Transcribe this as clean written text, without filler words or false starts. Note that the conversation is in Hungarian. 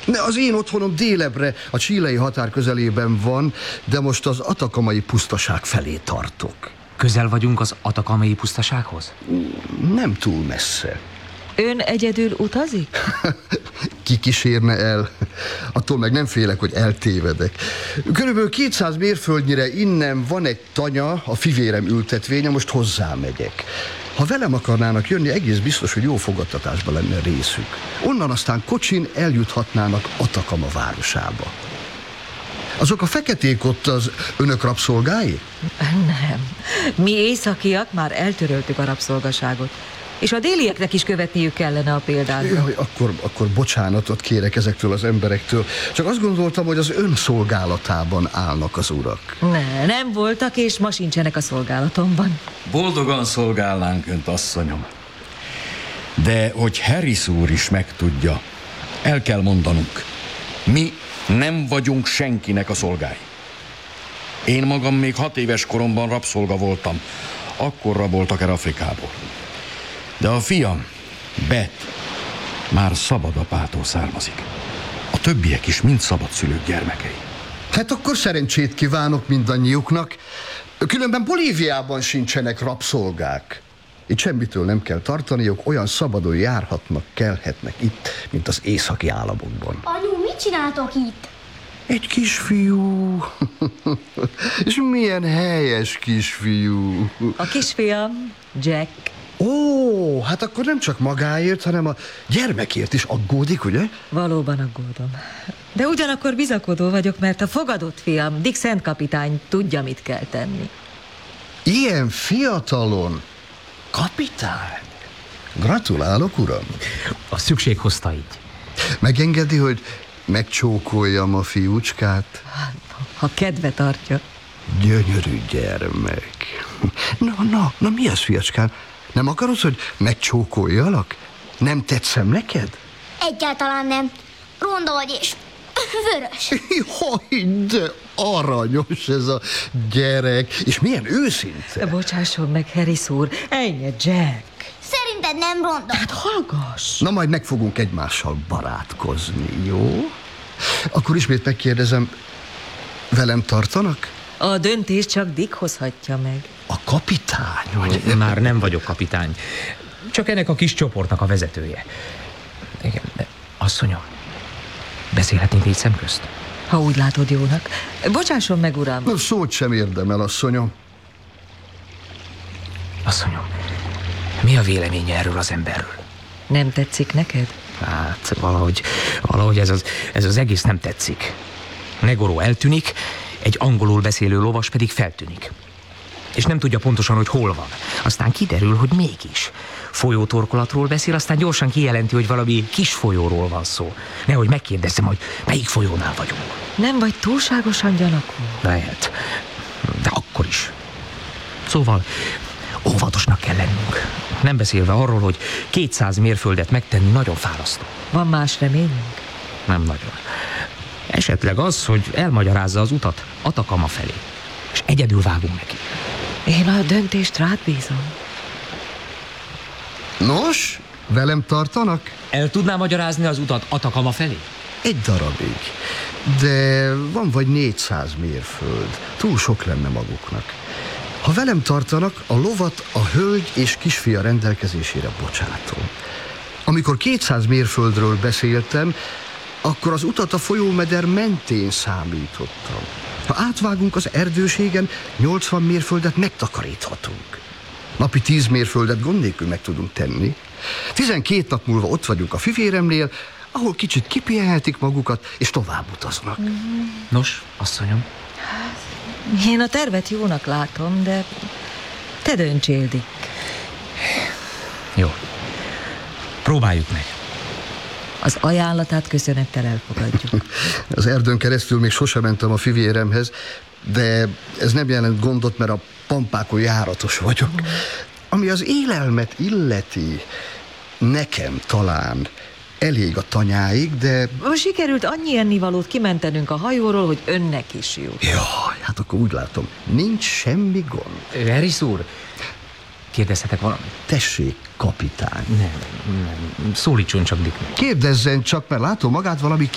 Az én otthonom délebbre, a chilei határ közelében van, de most az atakamai pusztaság felé tartok. Közel vagyunk az atakamai pusztasághoz? Nem túl messze. Ön egyedül utazik? Ki kísérne el? Attól meg nem félek, hogy eltévedek. Körülbelül 200 mérföldnyire innen van egy tanya, a fivérem ültetvénye, most hozzámegyek. Ha velem akarnának jönni, egész biztos, hogy jó fogadtatásban lenne részük. Onnan aztán kocsin eljuthatnának Atakama városába. Azok a feketék ott az önök rabszolgái? Nem. Mi északiak már eltöröltük a rabszolgaságot. És a délieknek is követniük kellene a példát. Jaj, akkor bocsánatot kérek ezektől az emberektől. Csak azt gondoltam, hogy az ön szolgálatában állnak az urak. Nem voltak, és ma sincsenek a szolgálatomban. Boldogan szolgálnánk önt, asszonyom. De hogy Harris úr is megtudja, el kell mondanunk, mi nem vagyunk senkinek a szolgái. Én magam még 6 éves koromban rabszolga voltam. Akkor raboltak el Afrikából. De a fiam, Beth, már szabad apától származik. A többiek is mind szabadszülők gyermekei. Hát akkor szerencsét kívánok mindannyiuknak. Különben Bolíviában sincsenek rabszolgák. Itt semmitől nem kell tartaniuk, olyan szabadon járhatnak, kelhetnek itt, mint az északi államokban. Anyu, mit csináltok itt? Egy kisfiú. És milyen helyes kisfiú. A kisfiam, Jack. Ó, hát akkor nem csak magáért, hanem a gyermekért is aggódik, ugye? Valóban aggódom. De ugyanakkor bizakodó vagyok, mert a fogadott fiam, Dick Szent kapitány tudja, mit kell tenni. Ilyen fiatalon? Kapitány? Gratulálok, uram. A szükség hozta így. Megengedi, hogy megcsókoljam a fiúcskát? Ha kedve tartja. Gyönyörű gyermek. Na, mi az, fiacskám? Nem akarod, hogy megcsókoljalak? Nem tetszem neked? Egyáltalán nem. Ronda vagy és vörös. Jaj, de aranyos ez a gyerek. És milyen őszinte. Bocsásson meg, Harris úr. Ennyi, Jack. Szerinted nem ronda? Hát hallgass. Na, majd meg fogunk egymással barátkozni, jó? Akkor ismét megkérdezem, velem tartanak? A döntést csak Dick hozhatja meg. A kapitány, vagy? Már nem vagyok kapitány. Csak ennek a kis csoportnak a vezetője. Igen, de asszonyom, beszélhetnénk így szemközt? Ha úgy látod jónak. Bocsásson meg, uram. Na, szót sem érdemel, asszonyom. Asszonyom, mi a véleménye erről az emberről? Nem tetszik neked? Hát valahogy ez az egész nem tetszik. Negoro eltűnik, egy angolul beszélő lovas pedig feltűnik. És nem tudja pontosan, hogy hol van. Aztán kiderül, hogy mégis. Folyótorkolatról beszél, aztán gyorsan kijelenti, hogy valami kis folyóról van szó. Nehogy megkérdezzem, hogy melyik folyónál vagyunk. Nem vagy túlságosan gyanakú? Lehet, de akkor is. Szóval óvatosnak kell lennünk. Nem beszélve arról, hogy 200 mérföldet megtenni nagyon fárasztó. Van más reményünk? Nem nagyon. Esetleg az, hogy elmagyarázza az utat Atakama felé. És egyedül vágunk neki. Én a döntést rád bízom. Nos, velem tartanak? El tudná magyarázni az utat Atakama felé? Egy darabig. De van vagy 400 mérföld. Túl sok lenne maguknak. Ha velem tartanak, a lovat a hölgy és kisfia rendelkezésére bocsátom. Amikor 200 mérföldről beszéltem, akkor az utat a folyómeder mentén számítottam. Ha átvágunk az erdőségen, 80 mérföldet megtakaríthatunk. Napi 10 mérföldet gond nélkül meg tudunk tenni. 12 nap múlva ott vagyunk a fivéremnél, ahol kicsit kipihenhetik magukat, és tovább utaznak. Nos, asszonyom? Én a tervet jónak látom, de te döntsél, Dick. Jó. Próbáljuk meg. Az ajánlatát köszönettel elfogadjuk. Az erdőn keresztül még sosem mentem a fivéremhez, de ez nem jelent gondot, mert a pampákon járatos vagyok. Ami az élelmet illeti, nekem talán elég a tanyáig, de... Sikerült annyi ennivalót kimentenünk a hajóról, hogy önnek is jó. Jaj, hát akkor úgy látom, nincs semmi gond. Harris úr, kérdezhetek valamit? Tessék, kapitány. Nem. Szólítson csak Dicknek. Kérdezzen csak, mert látom magát valami